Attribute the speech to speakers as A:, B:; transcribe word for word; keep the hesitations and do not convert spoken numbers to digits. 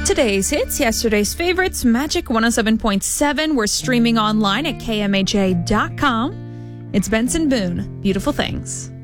A: Today's hits, yesterday's favorites, Magic one oh seven point seven. We're streaming online at K M H A dot com. It's Benson Boone, Beautiful Things.